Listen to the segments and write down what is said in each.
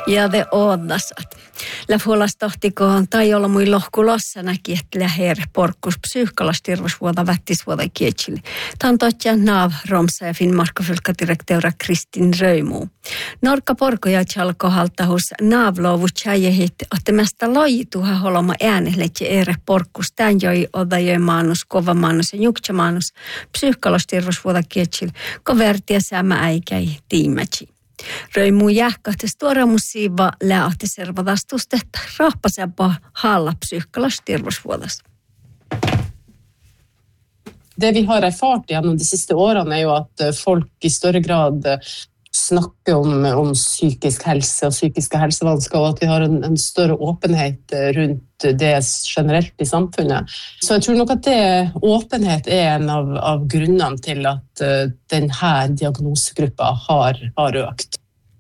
Ja det odlasat. Läfuolas tohtikoon tai olla mui lohkulossa näki, että läher porkkus psyykkalaistirvasvuota vättisvuota kietsili. Tämän totja Naav Romsa ja Finnmarka fylkadirekteura Kristin Röymuu. Norka porkoja tjalkohaltahus Naav luovu tjäjehit, että mestä lojituha holoma ääneletje ere porkkus. Tän joi odajoi maanus, kova maanus ja juktja maanus psyykkalaistirvasvuota kietsili, kovertia säämä äikäi tiimätsi. Röymuu jähkahti stuoremusiiva lähti servadastusta rahpasepa halla psykologistirvasvuodas. Det vi har erfart gjennom de siste årene jo at folk i større grad snakker om psykisk helse og psykiske helsevansker, og at vi har en større åpenhet rundt det generelt i samfunnet. Så jeg tror nok at åpenhet en av grunnene til at denne diagnosegruppa har økt.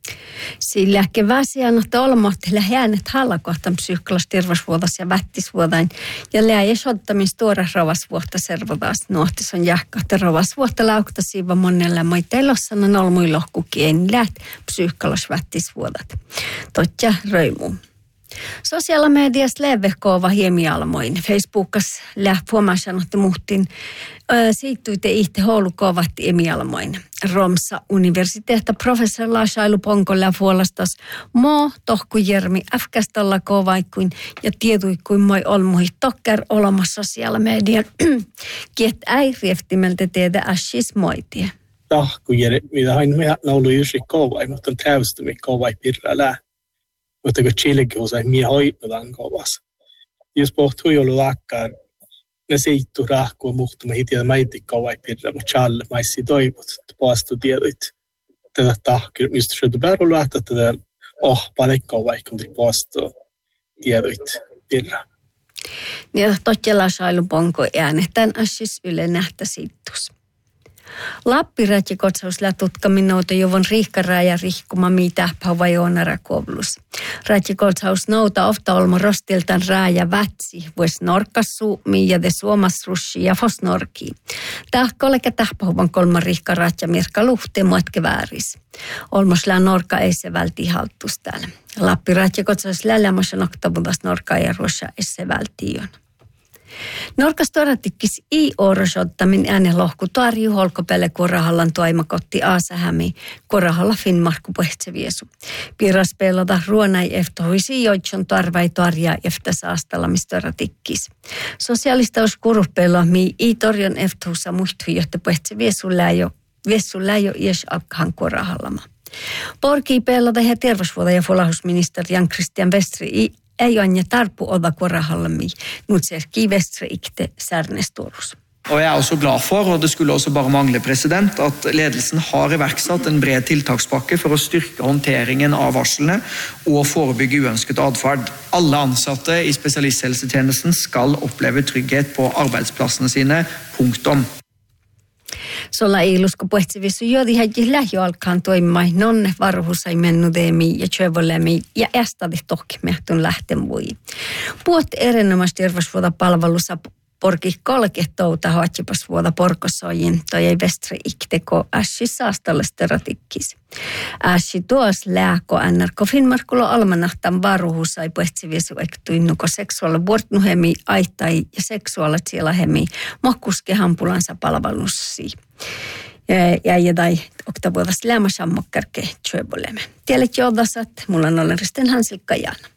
Sillä keväsiän olmohtilla hänet hallakohtan psykologistirvasvuodas ja vättisvuodain ja lähes ottamista tuoda ravasvuotta servodaas nuohtis on jähkahti ravasvuotta laukta siiva monella maitelossana nolmui lohkukien läht psykologisvättisvuodat. Totja Röymuu. Sosiaalimediassa levehkoova hiemialmoin. Facebookas lähpuomasan otti muhtin siittuite ihte houlukovatti emialmoin. Romsa universiteetta professor Lashailu Ponko lähpuolastas moo tohku jermi äfkästalla kovaikkuin ja tietuikkuin moi olmuhi tokker olemassa sosiaalimedian kiet rieftimeltä teedä ässis moitie. Tohku jermi, mitä hain me laulu juuri kovai, mutta on täystumi kovai pirra lää. Mutta kun Chilekin osaa, minä hoidetaan kovassa. Jos pohtuu joulu lakkar, ne seittu rahkua muhtu, mä hitiä maitin kovai pirra, mutta challe maissi toivot, että paastu tiedoit. Tätä tahkir, mistä syöty päällä lähtää tätä paljon kovai, kun te paastu tiedoit pirra. Ja totjella Shailu Ponko äänetään assis yle nähtä siittus. Lappi-rätjikotsaus lätutkamin nouto jovon riihkaraa ja rihkuma mitä pauva joonara kovlus. Rätjikotsaus nouta ofta olmo rostiltan raaja vätsi, vois norkassu, ja de suomasrussi ja fosnorki. Tahkoleke tahpahuvan kolma riihkarat ja mirka luhte muetke vääris. Olmoslää norka ei se välti halttus täällä. Lappi-rätjikotsaus lälämässä noktavudas norka ja ruossa ei se välti on. Norkas torattikkis orosottamin äänen lohku tarju holkopelle Korahallan toimakotti Aasahämi Korahalla Finnmarku Pohtseviesu. Piras pelata ruonai eftohuisi joitson tarvai tarja eftä saastalla mistoratikis. Sosiaalistaus kurupelo mi torjon eftohussa muhtui johte Pohtseviesu läjo ies alkahan Korahallama. Porki pelata ja terveysvuoda ja folahusministeri Jan Christian Westri ei anja tarpu oda Korahallami, nyt ser kivestre ikte særnestorus. Og jeg er også glad for, og det skulle også bare mangle, president, at ledelsen har iverksatt en bred tiltakspakke for å styrke håndteringen av varslene og forebygge uønsket adferd. Alle ansatte i spesialisthelsetjenesten skal oppleve trygghet på arbeidsplassene sine, punktum. Solla ilusko Pohtseviesu jodi häjji lähjo alkaan toimimai nonne varuhusai mennudeemi ja tjövolemi ja ästadi tohki mehtun lähten voi. Puot erinomaisesti terveysvuoda palvelussa porki kolketouta hoatsipas vuoda porkosojin toi ei vestre ikteko ässi saastallesteratikis. Ässi tuos lääko NRK Finnmarkulo almanahtan varuhusai Pohtseviesu ektuinnuko seksuaali vuortnuhemi aittai ja seksuaali sielahemi mohkuskehampulansa palvelussi. Ja jädai oktavuodas lämmäsammokkärke tjövolemme. Tielet joodasat, mulla on Risten Hansilkka Jaana.